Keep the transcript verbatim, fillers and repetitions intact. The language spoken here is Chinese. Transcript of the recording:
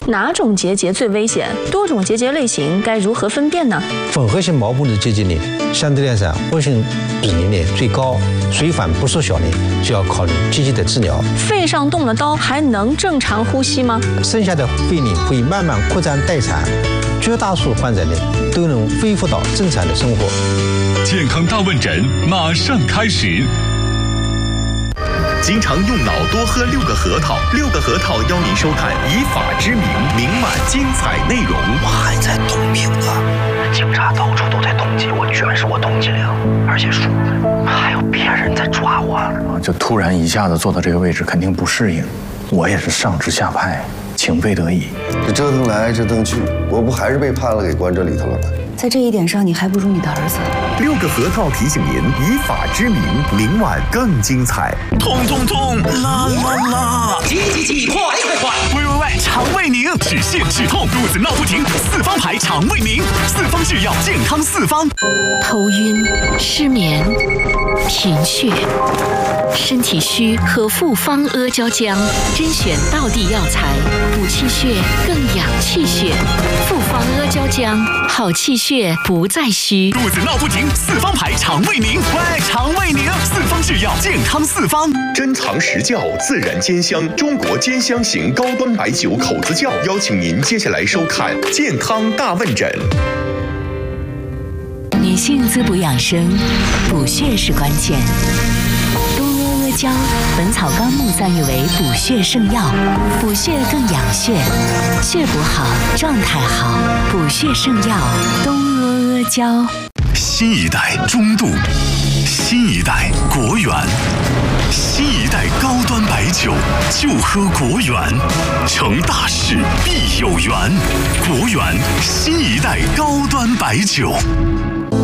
哪种结节最危险？多种结节类型该如何分辨呢？ 混合性毛部的结节呢，相对来讲活性比例呢最高，水反不缩小呢，就要考虑积极的治疗。 肺上动了刀，还能正常呼吸吗？ 剩下的肺呢会慢慢扩张待产，绝大多数患者呢都能恢复到正常的生活。 健康大问诊马上开始。经常用脑多喝六个核桃，六个核桃邀您收看《以法之名》明晚精彩内容。 我还在动名啊！警察到处都在通缉我，居然是我通缉令，而且说还有别人在抓我。啊，就突然一下子坐到这个位置，肯定不适应。我也是上至下派，情非得已。 这折腾来折腾去，我不还是被判了，给关这里头了吗？ 在这一点上，你还不如你的儿子。 六个核桃提醒您，以法之名，明晚更精彩。 痛痛痛，啦啦啦！急急急，快快快！喂喂喂，肠胃宁，止泻止痛，肚子闹不停，四方牌肠胃宁，四方制药，健康四方。 头晕、失眠、贫血、身体虚，喝复方阿胶浆，甄选道地药材，补气血，更养气血。复方阿胶浆，好气血不再虚。 肚子闹不停，四方牌肠胃宁，喂，肠胃宁，四方制药，健康四方。 珍藏实窖，自然兼香，中国兼香型高端白酒口子窖，邀请您接下来收看《健康大问诊》。 女性滋补养生，补血是关键。东阿阿胶，《本草纲目》赞誉为补血圣药，补血更养血，血补好，状态好，补血圣药，东阿阿胶。 新一代中度，新一代国源，新一代高端白酒就喝国源，成大事必有缘。国源新一代高端白酒。